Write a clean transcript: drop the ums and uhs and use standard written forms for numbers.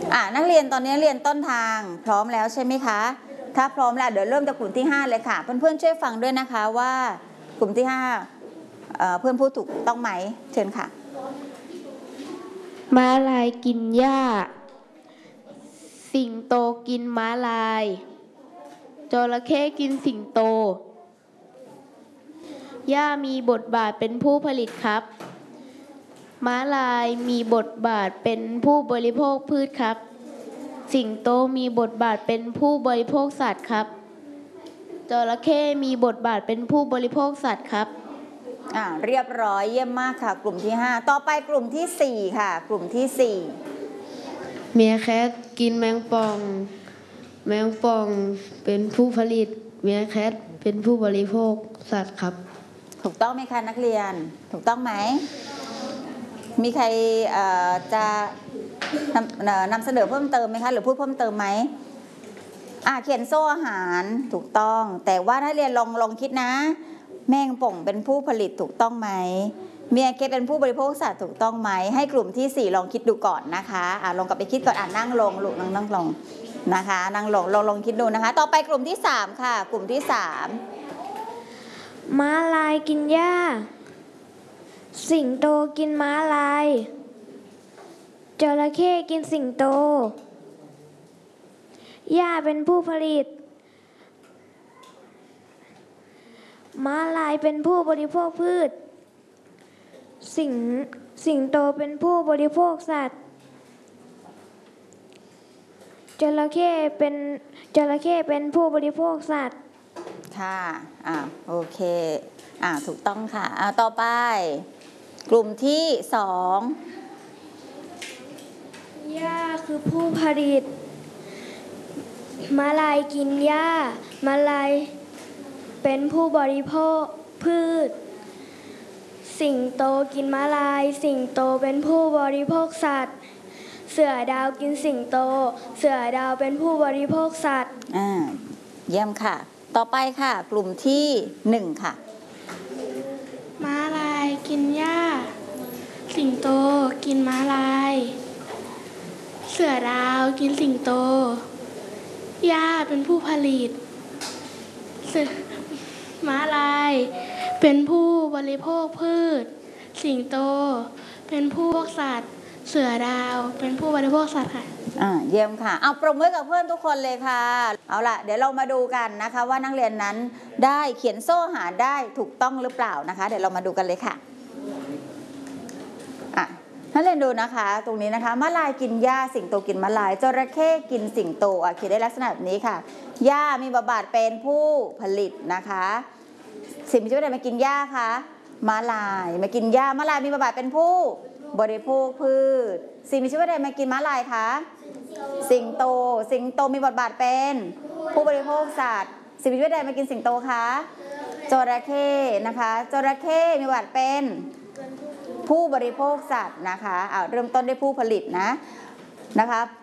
นักเรียนตอนนี้เรียนต้นทางพร้อมแล้วใช่ไหมคะถ้าพร้อมแล้วเดี๋ยวเริ่มจากกลุ่มที่5เลยค่ะเพื่อนๆช่วยฟังด้วยนะคะว่ากลุ่มที่5เพื่อนพูดถูกต้องไหมเชิญค่ะม้าลายกินหญ้าสิงโตกินม้าลายจระเข้กินสิงโตหญ้ามีบทบาทเป็นผู้ผลิตครับม้าลายมีบทบาทเป็นผู้บริโภคพืชครับสิงโตมีบทบาทเป็นผู้บริโภคสัตว์ครับจระเข้มีบทบาทเป็นผู้บริโภคสัตว์ครับเรียบร้อยเยี่ยมมากค่ะกลุ่มที่5ต่อไปกลุ่มที่4ค่ะกลุ่มที่4 เมียแคทกินแมงป่องแมงป่องเป็นผู้ผลิตเมียแคทเป็นผู้บริโภคสัตว์ครับถูกต้องไหมคะนักเรียนถูกต้องไหมมีใครจะนำเสนอเพิ่มเติมไหมคะหรือพูดเพิ่มเติมไหมเขียนโซ่อาหารถูกต้องแต่ว่าถ้าเรียนลองคิดนะแมงป่องเป็นผู้ผลิตถูกต้องไหมเมียเคเป็นผู้บริโภคสัตว์ถูกต้องไหมให้กลุ่มที่4ลองคิดดูก่อนนะคะลองกลับไปคิดก่อนนั่งลงลูกนั่งลงนะคะนั่งลองคิดดูนะคะต่อไปกลุ่มที่3ค่ะกลุ่มที่3 ม้าลายกินหญ้าสิงโตกินม้าลายจระเข้กินสิงโตหญ้าเป็นผู้ผลิตม้าลายเป็นผู้บริโภคพืชสิงโตเป็นผู้บริโภคสัตว์จระเข้เป็นผู้บริโภคสัตว์ค่ะโอเคถูกต้องค่ะต่อไปกลุ่มที่2 หญ้าคือผู้ผลิตม้าลายกินหญ้าม้าลายเป็นผู้บริโภคพืชสิงโตกินม้าลายสิงโตเป็นผู้บริโภคสัตว์เสือดาวกินสิงโตเสือดาวเป็นผู้บริโภคสัตว์เยี่ยมค่ะต่อไปค่ะกลุ่มที่1ค่ะม้าลายกินหญ้าสิงโตกินม้าลายเสือดาวกินสิงโตหญ้าเป็นผู้ผลิตม้าลายเป็นผู้บริโภคพืชสิงโตเป็นผู้บริโภคสัตว์เสือดาวเป็นผู้บริโภคสัตว์ค่ะเยี่ยมค่ะเอาปรบมือกับเพื่อนทุกคนเลยค่ะเอาล่ะเดี๋ยวเรามาดูกันนะคะว่านักเรียนนั้นได้เขียนโซ่อาหารได้ถูกต้องหรือเปล่านะคะเดี๋ยวเรามาดูกันเลยค่ะนักเรียนดูนะคะตรงนี้นะคะม้าลายกินหญ้าสิงโตกินม้าลายจระเข้กินสิงโตเขียนได้ลักษณะแบบนี้ค่ะหญ้ามีบทบาทเป็นผู้ผลิตนะคะสิ่งมีชีวิตอะไรมากินหญ้าคะม้าลายมากินหญ้าม้าลายมีบทบาทเป็นผู้บริโภคพืชสิ่งมีชีวิตอะไรมากินม้าลายคะสิงโตมีบทบาทเป็นผู้บริโภคสัตว์สิ่งมีชีวิตอะไรมากินสิงโตคะจระเข้นะคะจระเข้มีบทบาทเป็นผู้บริโภคสัตว์นะคะเริ่มต้นด้วยผู้ผลิตนะคะ